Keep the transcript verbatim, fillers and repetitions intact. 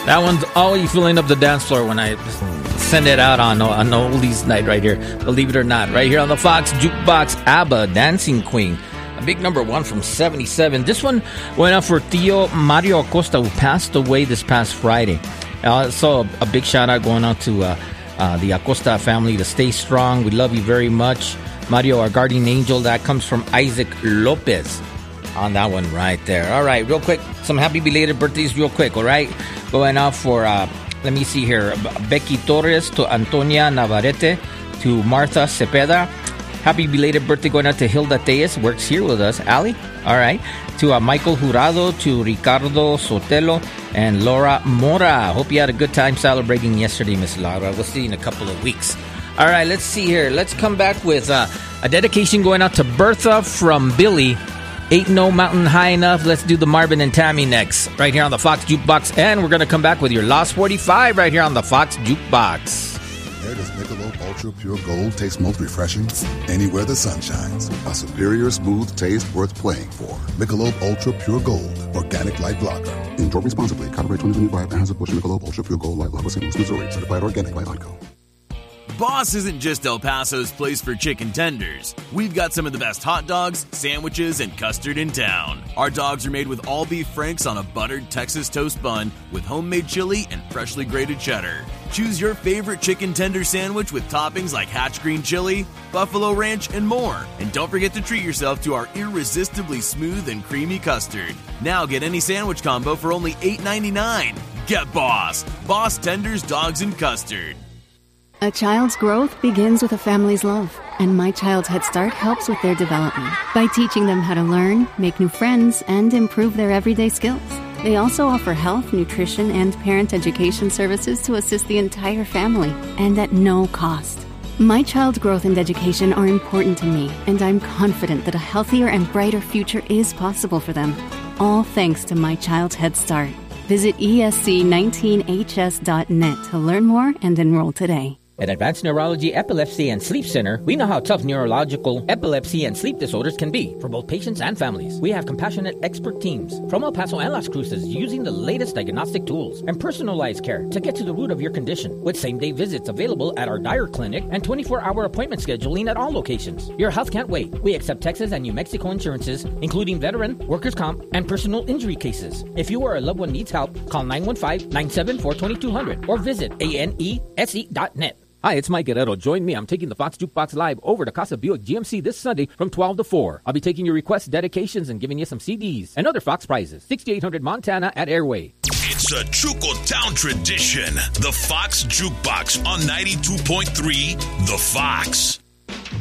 That one's always filling up the dance floor when I send it out on an oldies night right here. Believe it or not, right here on the Fox Jukebox, ABBA, Dancing Queen. A big number one from seventy-seven. This one went out for Tio Mario Acosta, who passed away this past Friday. Uh, so a big shout out going out to uh, uh, the Acosta family to stay strong. We love you very much. Mario, our guardian angel. That comes from Isaac Lopez on that one right there. All right, real quick, some happy belated birthdays real quick, all right? Going out for, uh, let me see here, Becky Torres to Antonia Navarrete to Martha Cepeda. Happy belated birthday going out to Hilda Tejas, works here with us. Ali, all right. To uh, Michael Jurado, to Ricardo Sotelo, and Laura Mora. Hope you had a good time celebrating yesterday, Miss Laura. We'll see you in a couple of weeks. All right, let's see here. Let's come back with uh, a dedication going out to Bertha from Billy. Ain't no mountain high enough. Let's do the Marvin and Tammy next, right here on the Fox Jukebox. And we're going to come back with your Lost forty-five right here on the Fox Jukebox. Where does Michelob Ultra Pure Gold taste most refreshing? Anywhere the sun shines. A superior smooth taste worth playing for. Michelob Ultra Pure Gold. Organic Light Lager. Enjoy responsibly. Copyright twenty twenty-five. Anheuser-Busch Michelob Ultra Pure Gold Light Lager. Saint Louis, Missouri. Certified organic by Onco. Boss isn't just El Paso's place for chicken tenders. We've got some of the best hot dogs, sandwiches, and custard in town. Our dogs are made with all beef franks on a buttered Texas toast bun with homemade chili and freshly grated cheddar. Choose your favorite chicken tender sandwich with toppings like Hatch green chili, buffalo ranch, and more. And don't forget to treat yourself to our irresistibly smooth and creamy custard. Now get any sandwich combo for only eight ninety-nine. Get Boss. Boss Tenders, Dogs, and Custard. A child's growth begins with a family's love, and My Child's Head Start helps with their development by teaching them how to learn, make new friends, and improve their everyday skills. They also offer health, nutrition, and parent education services to assist the entire family, and at no cost. My child's growth and education are important to me, and I'm confident that a healthier and brighter future is possible for them. All thanks to My Child's Head Start. Visit E S C nineteen H S dot net to learn more and enroll today. At Advanced Neurology Epilepsy and Sleep Center, we know how tough neurological epilepsy and sleep disorders can be for both patients and families. We have compassionate expert teams from El Paso and Las Cruces using the latest diagnostic tools and personalized care to get to the root of your condition, with same-day visits available at our Dyer Clinic and twenty-four hour appointment scheduling at all locations. Your health can't wait. We accept Texas and New Mexico insurances, including veteran, workers' comp, and personal injury cases. If you or a loved one needs help, call nine one five, nine seven four, two two zero zero or visit A N E S E dot net. Hi, it's Mike Guerrero. Join me. I'm taking the Fox Jukebox Live over to Casa Buick G M C this Sunday from twelve to four. I'll be taking your requests, dedications, and giving you some C Ds and other Fox prizes. sixty-eight hundred Montana at Airway. It's a Chuco Town tradition. The Fox Jukebox on ninety-two point three The Fox.